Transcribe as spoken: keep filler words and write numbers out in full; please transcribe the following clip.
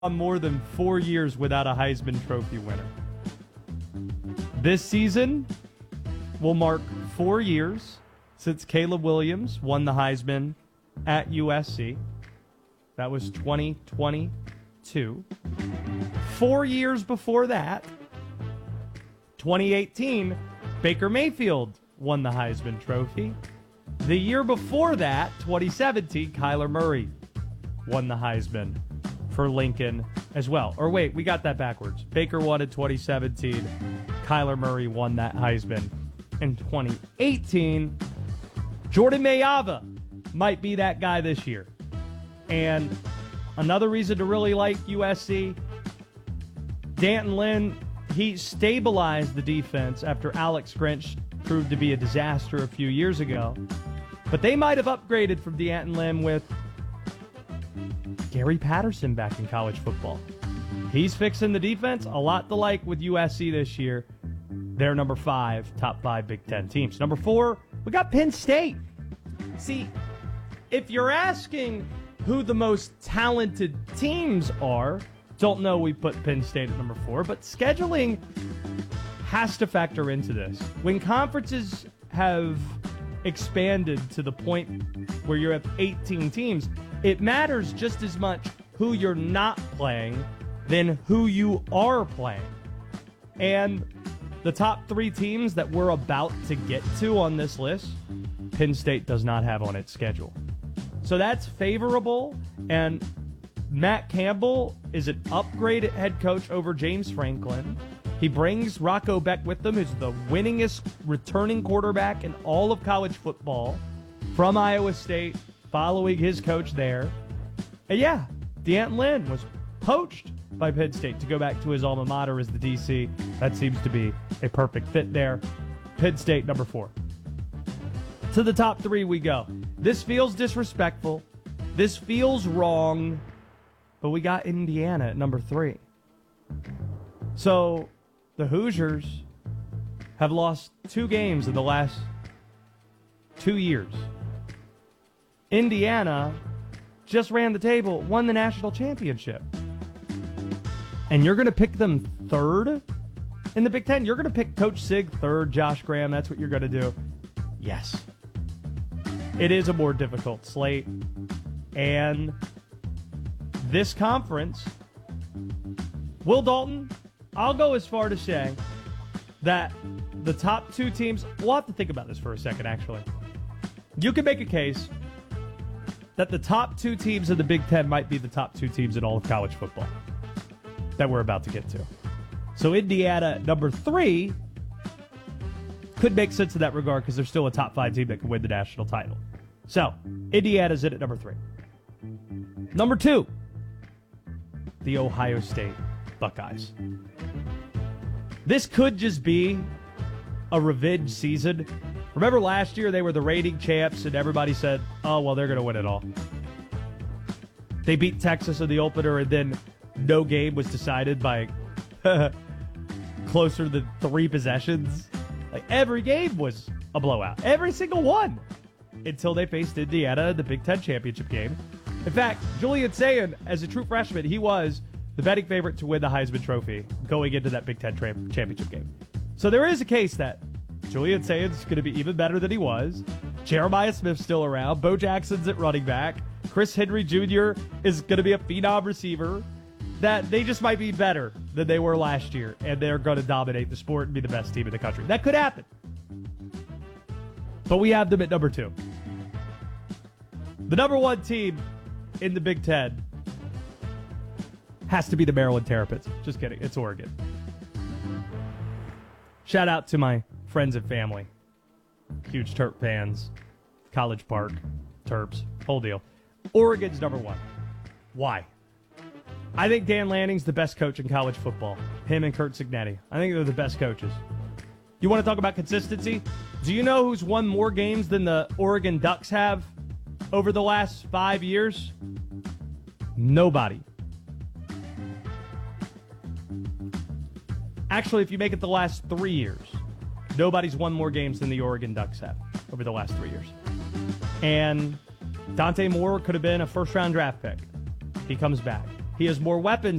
more than four years without a Heisman Trophy winner. This season will mark four years since Caleb Williams won the Heisman at U S C. That was twenty twenty-two. Four years before that, twenty eighteen, Baker Mayfield won the Heisman Trophy. The year before that, twenty seventeen, Kyler Murray won the Heisman for Lincoln as well. Or wait, we got that backwards. Baker won in twenty seventeen. Kyler Murray won that Heisman in twenty eighteen. Jordan Mayava might be that guy this year. And another reason to really like U S C, D'Anton Lynn, he stabilized the defense after Alex Grinch proved to be a disaster a few years ago. But they might have upgraded from D'Anton Lynn with Gary Patterson back in college football. He's fixing the defense, a lot to like with U S C this year. They're number five, top five Big Ten teams. Number four, we got Penn State. See, if you're asking who the most talented teams are, don't know we put Penn State at number four, but scheduling has to factor into this. When conferences have expanded to the point where you have eighteen teams, it matters just as much who you're not playing than who you are playing. And the top three teams that we're about to get to on this list, Penn State does not have on its schedule. So that's favorable, and Matt Campbell is an upgrade head coach over James Franklin. He brings Rocco Beck with him, who's the winningest returning quarterback in all of college football from Iowa State, following his coach there. And yeah, D'Anton Lynn was poached by Penn State to go back to his alma mater as the D C. That seems to be a perfect fit there. Penn State, number four. To the top three we go. This feels disrespectful. This feels wrong. But we got Indiana at number three. So the Hoosiers have lost two games in the last two years. Indiana just ran the table, won the national championship. And you're going to pick them third in the Big Ten? You're going to pick Coach Sig third, Josh Graham. That's what you're going to do. Yes. It is a more difficult slate. And this conference, Will Dalton, I'll go as far to say that the top two teams, we'll have to think about this for a second, actually. You can make a case that the top two teams in the Big Ten might be the top two teams in all of college football that we're about to get to. So Indiana, number three, could make sense in that regard because they're still a top five team that can win the national title. So Indiana's in at number three. Number two, the Ohio State Buckeyes. This could just be a revenge season. Remember last year they were the reigning champs and everybody said, oh, well, they're going to win it all. They beat Texas in the opener and then no game was decided by closer than three possessions. Like every game was a blowout. Every single one. Until they faced Indiana in the Big Ten championship game. In fact, Julian Sayin, as a true freshman, he was the betting favorite to win the Heisman Trophy going into that Big Ten tra- championship game. So there is a case that Julian Sayin's going to be even better than he was. Jeremiah Smith's still around. Bo Jackson's at running back. Chris Henry Junior is going to be a phenom receiver. That they just might be better than they were last year, and they're going to dominate the sport and be the best team in the country. That could happen. But we have them at number two. The number one team in the Big Ten has to be the Maryland Terrapins. Just kidding. It's Oregon. Shout out to my friends and family. Huge Terp fans. College Park. Terps. Whole deal. Oregon's number one. Why? I think Dan Lanning's the best coach in college football. Him and Kurt Cignetti. I think they're the best coaches. You want to talk about consistency? Do you know who's won more games than the Oregon Ducks have over the last five years? Nobody. Actually, if you make it the last three years, nobody's won more games than the Oregon Ducks have over the last three years. And Dante Moore could have been a first-round draft pick. He comes back. He has more weapons